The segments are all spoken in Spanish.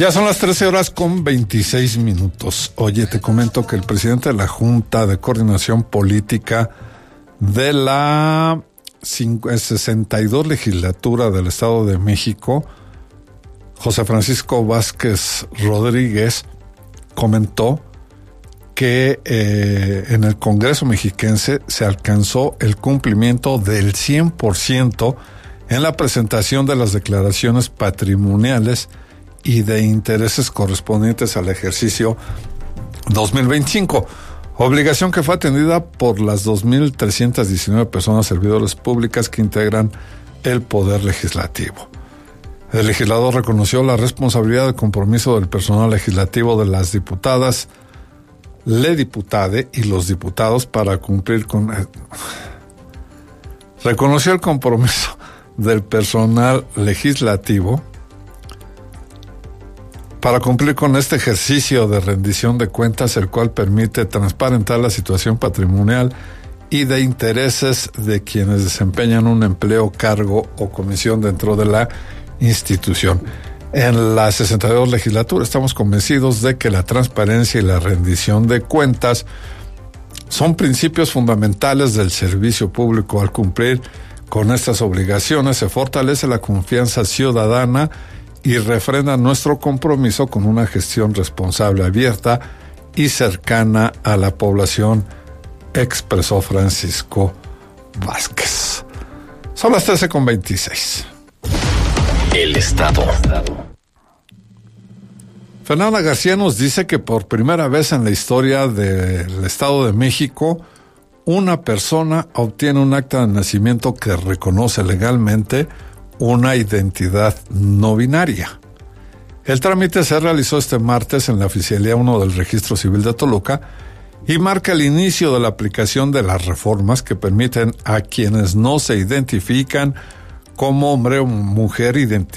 Ya son las 13:26. Oye, te comento que el presidente de la Junta de Coordinación Política de la 62 legislatura del Estado de México, José Francisco Vázquez Rodríguez, comentó que en el Congreso mexiquense se alcanzó el cumplimiento del 100% en la presentación de las declaraciones patrimoniales y de intereses correspondientes al ejercicio 2025, obligación que fue atendida por las 2.319 personas servidoras públicas que integran el Poder Legislativo. El legislador reconoció la responsabilidad de compromiso del personal legislativo de las diputadas, le diputade y los diputados para cumplir con... Reconoció el compromiso del personal legislativo para cumplir con este ejercicio de rendición de cuentas, el cual permite transparentar la situación patrimonial y de intereses de quienes desempeñan un empleo, cargo o comisión dentro de la institución. En la 62 legislatura estamos convencidos de que la transparencia y la rendición de cuentas son principios fundamentales del servicio público. Al cumplir con estas obligaciones se fortalece la confianza ciudadana y refrenda nuestro compromiso con una gestión responsable, abierta y cercana a la población, expresó Francisco Vázquez. Son las 13:26. El Estado. Fernanda García nos dice que por primera vez en la historia del Estado de México, una persona obtiene un acta de nacimiento que reconoce legalmente una identidad no binaria. El trámite se realizó este martes en la Oficialía 1 del Registro Civil de Toluca y marca el inicio de la aplicación de las reformas que permiten a quienes no se identifican como hombre o mujer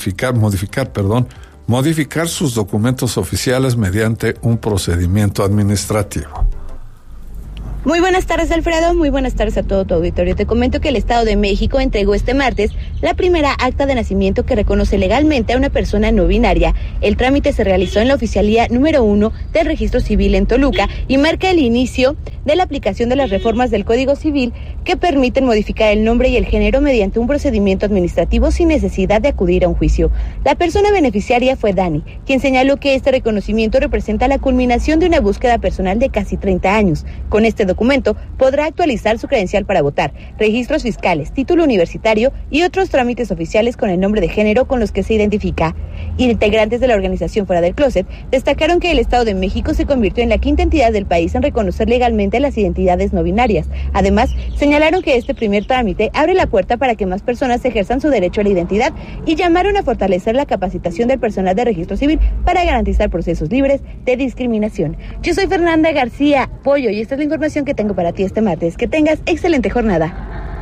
modificar sus documentos oficiales mediante un procedimiento administrativo. Muy buenas tardes, Alfredo. Muy buenas tardes a todo tu auditorio. Te comento que el Estado de México entregó este martes la primera acta de nacimiento que reconoce legalmente a una persona no binaria. El trámite se realizó en la Oficialía número 1 del Registro Civil en Toluca y marca el inicio de la aplicación de las reformas del Código Civil que permiten modificar el nombre y el género mediante un procedimiento administrativo sin necesidad de acudir a un juicio. La persona beneficiaria fue Dani, quien señaló que este reconocimiento representa la culminación de una búsqueda personal de casi 30 años. Con este documento podrá actualizar su credencial para votar, registros fiscales, título universitario y otros trámites oficiales con el nombre de género con los que se identifica. Integrantes de la organización Fuera del Closet destacaron que el Estado de México se convirtió en la quinta entidad del país en reconocer legalmente las identidades no binarias. Además, señalaron que este primer trámite abre la puerta para que más personas ejerzan su derecho a la identidad y llamaron a fortalecer la capacitación del personal de registro civil para garantizar procesos libres de discriminación. Yo soy Fernanda García Pollo y esta es la información que tengo para ti este martes. Que tengas excelente jornada.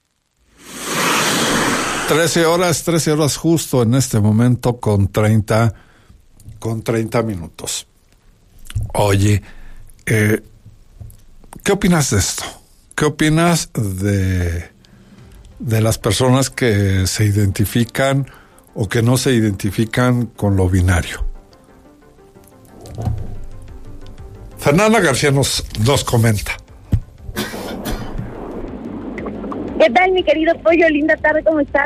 13 horas justo en este momento con 30 minutos. Oye, ¿qué opinas de esto? ¿Qué opinas de las personas que se identifican o que no se identifican con lo binario? Fernanda García nos comenta. ¿Qué tal, mi querido Pollo? Linda tarde, ¿cómo estás?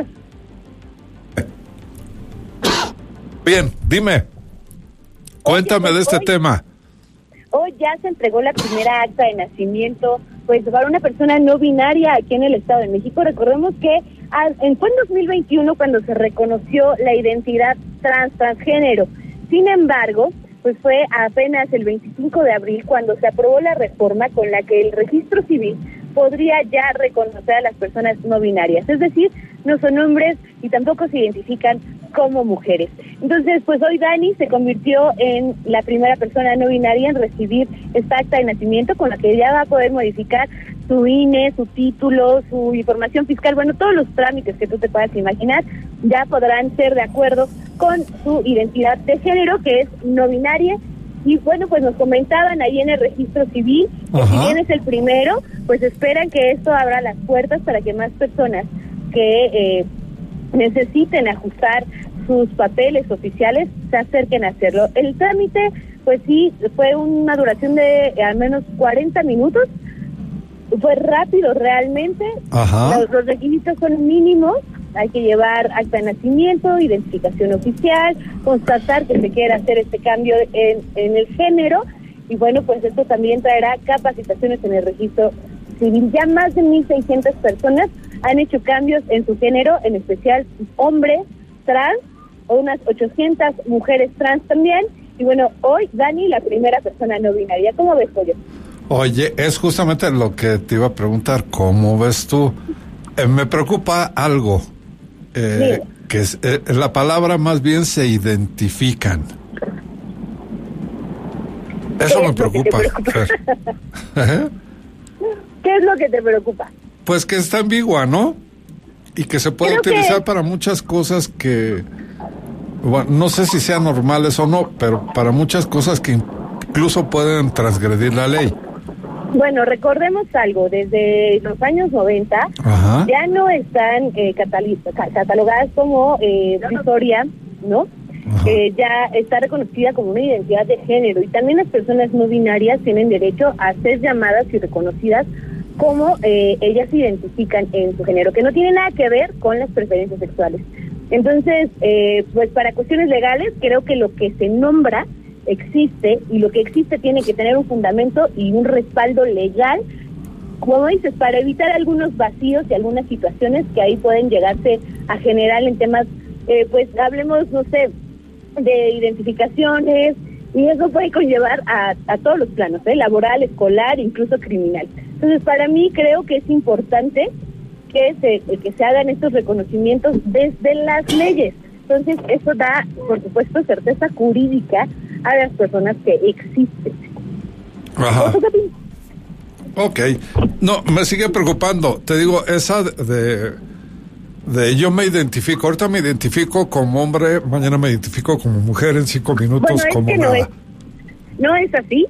Bien, dime. Cuéntame de este tema. Hoy ya se entregó la primera acta de nacimiento, pues para una persona no binaria aquí en el Estado de México. Recordemos que fue en 2021 cuando se reconoció la identidad transgénero. Sin embargo, pues fue apenas el 25 de abril cuando se aprobó la reforma con la que el registro civil podría ya reconocer a las personas no binarias, es decir, no son hombres y tampoco se identifican como mujeres. Entonces, pues hoy Dani se convirtió en la primera persona no binaria en recibir esta acta de nacimiento con la que ya va a poder modificar su INE, su título, su información fiscal, bueno, todos los trámites que tú te puedas imaginar, ya podrán ser de acuerdo con su identidad de género, que es no binaria. Y bueno, pues nos comentaban ahí en el registro civil, que si bien es el primero, pues esperan que esto abra las puertas para que más personas que necesiten ajustar sus papeles oficiales se acerquen a hacerlo. El trámite, pues sí, fue una duración de al menos 40 minutos. Fue rápido realmente. Los requisitos son mínimos. Hay que llevar acta de nacimiento, identificación oficial, constatar que se quiere hacer este cambio en el género. Y bueno, pues esto también traerá capacitaciones en el registro civil. Ya más de 1,600 personas han hecho cambios en su género, en especial hombres trans, o unas 800 mujeres trans también. Y bueno, hoy Dani, la primera persona no binaria. ¿Cómo ves, Pollo? Oye, es justamente lo que te iba a preguntar. ¿Cómo ves tú? Me preocupa algo. Que es, la palabra más bien se identifican. Eso me preocupa. ¿Qué es lo que te preocupa? Pues que está ambigua, ¿no? Y que se puede utilizar para muchas cosas que, bueno, no sé si sean normales o no, pero para muchas cosas que incluso pueden transgredir la ley. Bueno, recordemos algo, desde los años 90 ya no están catalogadas como disforia, ¿no? Ya está reconocida como una identidad de género, y también las personas no binarias tienen derecho a ser llamadas y reconocidas como ellas se identifican en su género, que no tiene nada que ver con las preferencias sexuales. Entonces, pues para cuestiones legales, creo que lo que se nombra existe, y lo que existe tiene que tener un fundamento y un respaldo legal, como dices, para evitar algunos vacíos y algunas situaciones que ahí pueden llegarse a generar en temas, pues hablemos, no sé, de identificaciones, y eso puede conllevar a todos los planos, laboral, escolar, incluso criminal. Entonces, para mí creo que es importante que se hagan estos reconocimientos desde las leyes. Entonces, eso da, por supuesto, certeza jurídica a las personas que existen. Ajá. Ok. No, me sigue preocupando. Te digo, esa de yo me identifico, ahorita me identifico como hombre, mañana me identifico como mujer, en 5 minutos, bueno, como que nada. No es así,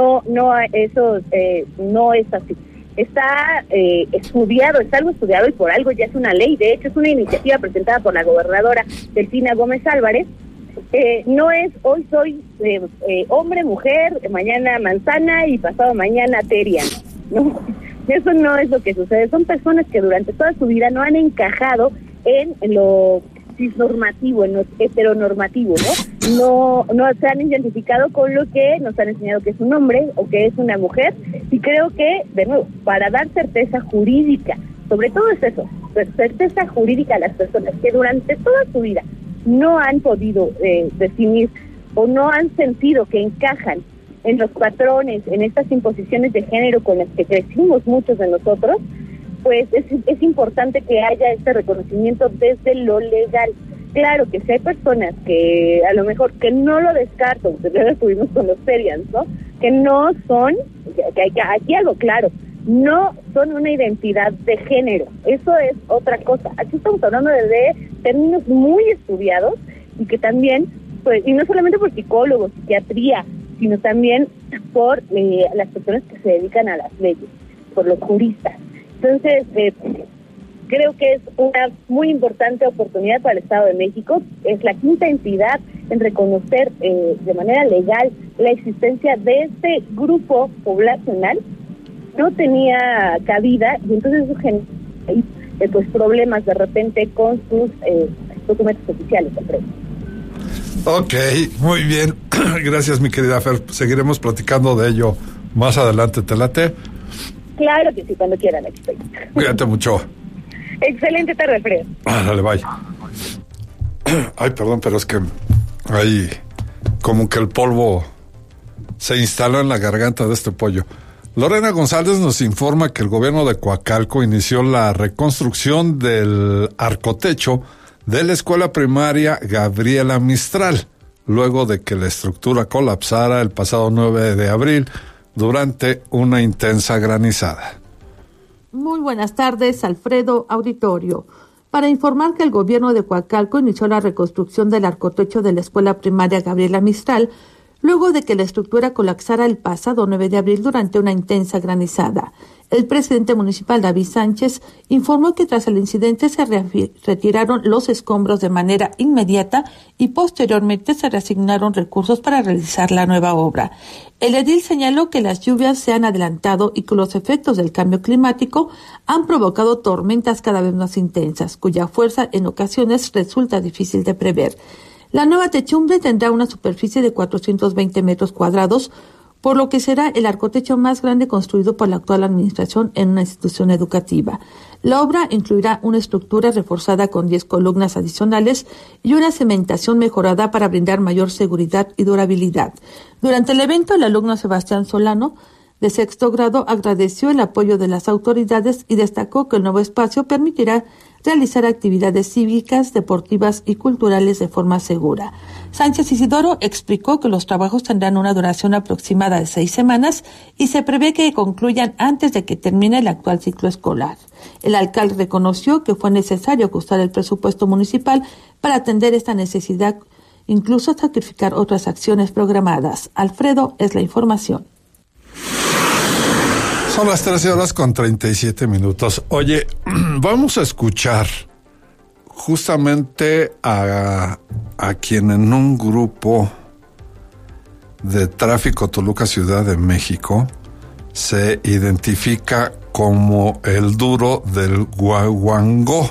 eso no es así. Está estudiado, es algo estudiado, y por algo ya es una ley. De hecho, es una iniciativa presentada por la gobernadora Delfina Gómez Álvarez. No es hoy soy hombre, mujer, mañana manzana y pasado mañana terian, ¿no? Eso no es lo que sucede. Son personas que durante toda su vida no han encajado en lo cisnormativo, en lo heteronormativo, ¿no? No se han identificado con lo que nos han enseñado que es un hombre o que es una mujer. Y creo que, de nuevo, para dar certeza jurídica, sobre todo es eso, certeza jurídica a las personas que durante toda su vida no han podido definir o no han sentido que encajan en los patrones, en estas imposiciones de género con las que crecimos muchos de nosotros, pues es importante que haya este reconocimiento desde lo legal. Claro que si hay personas que a lo mejor que no lo descarto, porque ya lo estuvimos con los Serians, ¿no? Que no son, que hay aquí algo claro, no son una identidad de género. Eso es otra cosa. Aquí estamos hablando de términos muy estudiados, y que también, pues, y no solamente por psicólogos, psiquiatría, sino también por las personas que se dedican a las leyes, por los juristas. Entonces, creo que es una muy importante oportunidad para el Estado de México. Es la quinta entidad en reconocer de manera legal la existencia de este grupo poblacional. No tenía cabida, y entonces eso genera pues problemas de repente con sus documentos oficiales, Alfredo. Ok, muy bien. Gracias, mi querida Fer. Seguiremos platicando de ello más adelante. ¿Te late? Claro que sí, cuando quieran. Cuídate mucho. Excelente tarde, Alfredo. Dale, bye. Ay, perdón, pero es que hay como que el polvo se instaló en la garganta de este pollo. Lorena González nos informa que el gobierno de Coacalco inició la reconstrucción del arcotecho de la escuela primaria Gabriela Mistral, luego de que la estructura colapsara el pasado 9 de abril durante una intensa granizada. Muy buenas tardes, Alfredo, auditorio. Para informar que el gobierno de Coacalco inició la reconstrucción del arcotecho de la escuela primaria Gabriela Mistral, luego de que la estructura colapsara el pasado 9 de abril durante una intensa granizada. El presidente municipal, David Sánchez, informó que tras el incidente se retiraron los escombros de manera inmediata y posteriormente se reasignaron recursos para realizar la nueva obra. El edil señaló que las lluvias se han adelantado y que los efectos del cambio climático han provocado tormentas cada vez más intensas, cuya fuerza en ocasiones resulta difícil de prever. La nueva techumbre tendrá una superficie de 420 metros cuadrados, por lo que será el arcotecho más grande construido por la actual administración en una institución educativa. La obra incluirá una estructura reforzada con 10 columnas adicionales y una cementación mejorada para brindar mayor seguridad y durabilidad. Durante el evento, el alumno Sebastián Solano, de sexto grado, agradeció el apoyo de las autoridades y destacó que el nuevo espacio permitirá realizar actividades cívicas, deportivas y culturales de forma segura. Sánchez Isidoro explicó que los trabajos tendrán una duración aproximada de 6 semanas y se prevé que concluyan antes de que termine el actual ciclo escolar. El alcalde reconoció que fue necesario ajustar el presupuesto municipal para atender esta necesidad, incluso sacrificar otras acciones programadas. Alfredo, es la información. Son las 13:37. Oye, vamos a escuchar justamente a quien en un grupo de Tráfico Toluca, Ciudad de México, se identifica como el duro del Huango.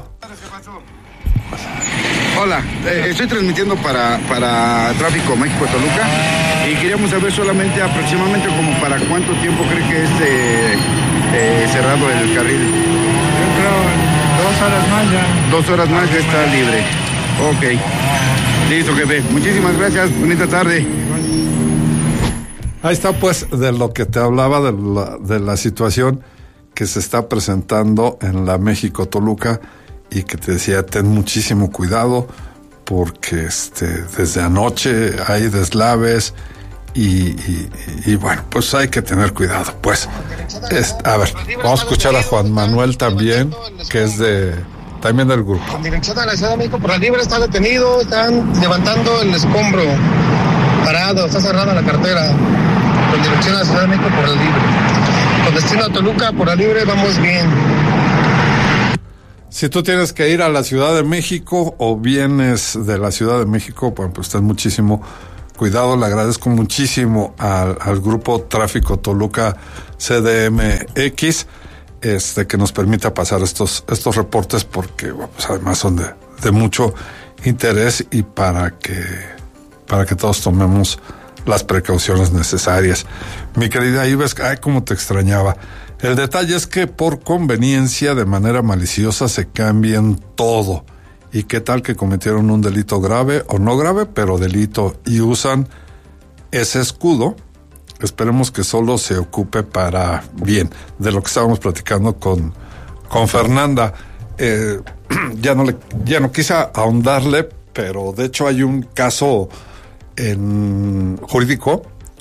Hola, estoy transmitiendo para Tráfico México Toluca y queríamos saber solamente aproximadamente como para cuánto tiempo cree que esté cerrado el carril. Yo creo 2 horas más ya. 2 horas más ya está libre. Ok. Listo, jefe. Muchísimas gracias. Bonita tarde. Ahí está, pues, de lo que te hablaba de la situación que se está presentando en la México Toluca y que te decía, ten muchísimo cuidado porque desde anoche hay deslaves y bueno, pues hay que tener cuidado, pues. A ver, vamos a escuchar a Juan Manuel también, que es también del grupo. En dirección a la Ciudad de México por la Libre está detenido, están levantando el escombro, parado, está cerrada la carretera. Con dirección a la Ciudad de México por la Libre. Con destino a Toluca por la Libre vamos bien. Si tú tienes que ir a la Ciudad de México o vienes de la Ciudad de México, bueno, pues ten muchísimo cuidado. Le agradezco muchísimo al grupo Tráfico Toluca CDMX que nos permita pasar estos reportes porque, bueno, pues además son de mucho interés y para que todos tomemos las precauciones necesarias. Mi querida Ives, ay, cómo te extrañaba. El detalle es que por conveniencia, de manera maliciosa, se cambian todo. ¿Y qué tal que cometieron un delito grave o no grave, pero delito, y usan ese escudo? Esperemos que solo se ocupe para bien. De lo que estábamos platicando con Fernanda, ya no quise ahondarle, pero de hecho hay un caso jurídico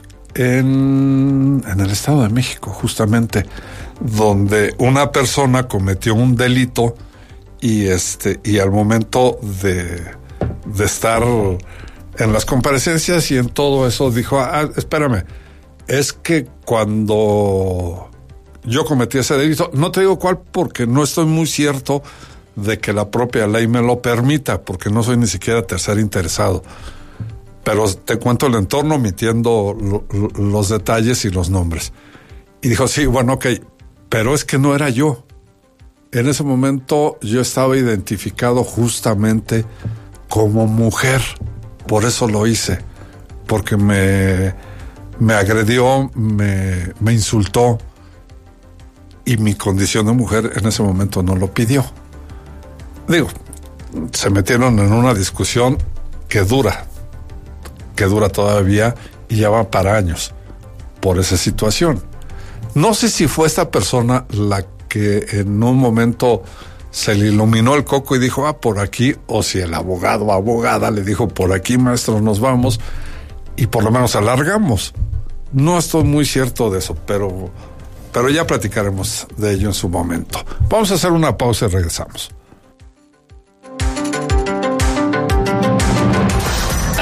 en el Estado de México, justamente, donde una persona cometió un delito y al momento de estar en las comparecencias y en todo eso dijo, espérame, es que cuando yo cometí ese delito, no te digo cuál porque no estoy muy cierto de que la propia ley me lo permita, porque no soy ni siquiera tercer interesado. Pero te cuento el entorno omitiendo los detalles y los nombres. Y dijo, sí, bueno, ok, pero es que no era yo. En ese momento yo estaba identificado justamente como mujer. Por eso lo hice. Porque me agredió, me insultó. Y mi condición de mujer en ese momento no lo pidió. Digo, se metieron en una discusión que dura todavía y ya va para años por esa situación. No sé si fue esta persona la que en un momento se le iluminó el coco y dijo, por aquí, o si el abogado o abogada le dijo, por aquí, maestro, nos vamos, y por lo menos alargamos. No estoy muy cierto de eso, pero ya platicaremos de ello en su momento. Vamos a hacer una pausa y regresamos.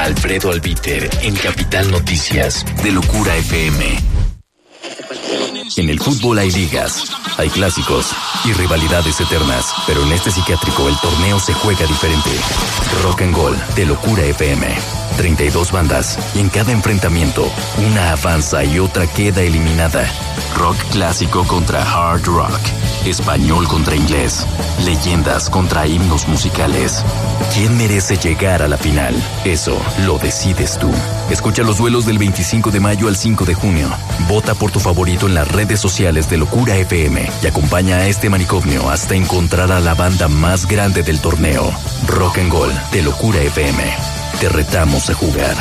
Alfredo Albiter en Capital Noticias de Locura FM. En el fútbol hay ligas, hay clásicos y rivalidades eternas, pero en este psiquiátrico el torneo se juega diferente. Rock and Gold de Locura FM. 32 bandas y en cada enfrentamiento una avanza y otra queda eliminada. Rock clásico contra hard rock, español contra inglés, leyendas contra himnos musicales. ¿Quién merece llegar a la final? Eso lo decides tú. Escucha los duelos del 25 de mayo al 5 de junio. Vota por tu favorito en las redes sociales de Locura FM y acompaña a este manicomio hasta encontrar a la banda más grande del torneo. Rock and Gold de Locura FM. Te retamos a jugar.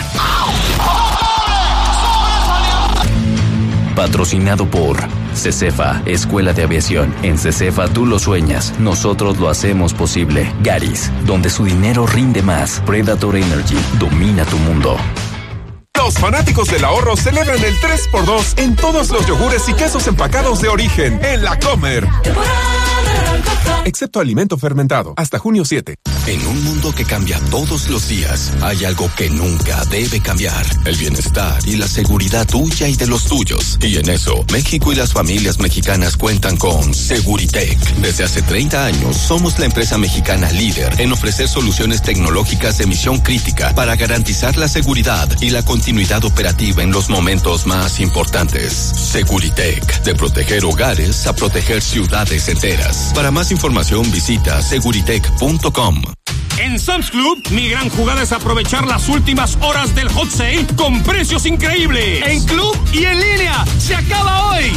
Patrocinado por CECEFA, Escuela de Aviación. En CECEFA tú lo sueñas, nosotros lo hacemos posible. Garis, donde su dinero rinde más. Predator Energy, domina tu mundo. Los fanáticos del ahorro celebran el 3x2 en todos los yogures y quesos empacados de origen en La Comer. Excepto alimento fermentado, hasta junio 7. En un mundo que cambia todos los días, hay algo que nunca debe cambiar: el bienestar y la seguridad tuya y de los tuyos. Y en eso, México y las familias mexicanas cuentan con Seguritech. Desde hace 30 años, somos la empresa mexicana líder en ofrecer soluciones tecnológicas de misión crítica para garantizar la seguridad y la continuidad operativa en los momentos más importantes. Seguritech, de proteger hogares a proteger ciudades enteras. Para más información visita seguritech.com. En Sam's Club, mi gran jugada es aprovechar las últimas horas del hot sale con precios increíbles. En club y en línea. ¡Se acaba hoy!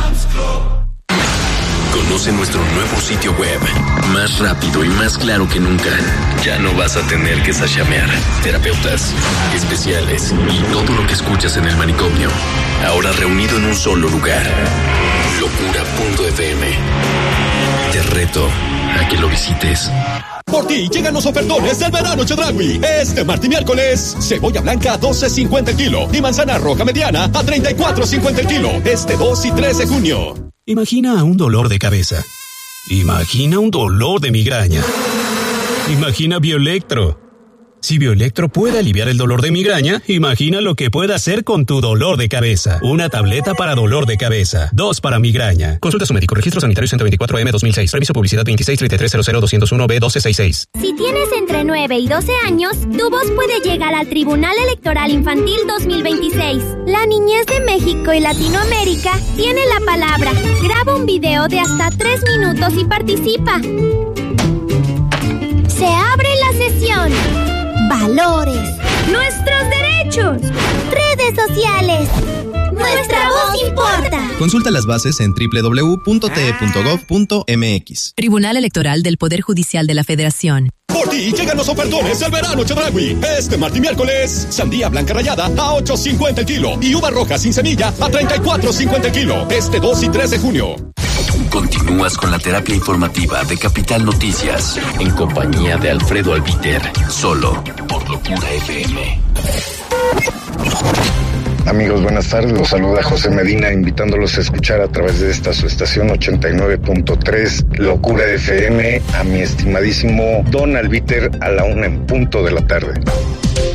Conoce nuestro nuevo sitio web, más rápido y más claro que nunca. Ya no vas a tener que sachamear. Terapeutas, especiales y todo lo que escuchas en el manicomio, ahora reunido en un solo lugar. Locura.fm. Te reto a que lo visites. Por ti llegan los ofertones del verano Chedraui. Este martes y miércoles, cebolla blanca a 12.50 el kilo y manzana roja mediana a 34.50 el kilo. Este 2 y 3 de junio. Imagina un dolor de cabeza. Imagina un dolor de migraña. Imagina Bioelectro. Si Bioelectro puede aliviar el dolor de migraña, imagina lo que puede hacer con tu dolor de cabeza. Una tableta para dolor de cabeza, 2 para migraña. Consulta a su médico. Registro sanitario 124M 2006. Permiso publicidad 263300-201-B1266. Si tienes entre 9 y 12 años, tu voz puede llegar al Tribunal Electoral Infantil 2026. La niñez de México y Latinoamérica tiene la palabra. Graba un video de hasta 3 minutos y participa. Se abre la sesión. Valores. Nuestros derechos. Redes sociales. Nuestra voz importa. Consulta las bases en www.te.gov.mx. Tribunal Electoral del Poder Judicial de la Federación. Por ti llegan los ofertones del verano Chedraui. Este martes y miércoles, sandía blanca rallada a 8.50 el kilo y uva roja sin semilla a 34.50 el kilo. Este 2 y 3 de junio. Continúas con la terapia informativa de Capital Noticias en compañía de Alfredo Albiter, solo por Locura FM. Amigos, buenas tardes. Los saluda José Medina, invitándolos a escuchar a través de esta su estación 89.3 Locura FM a mi estimadísimo Don Albiter a la 1:00 p.m. de la tarde.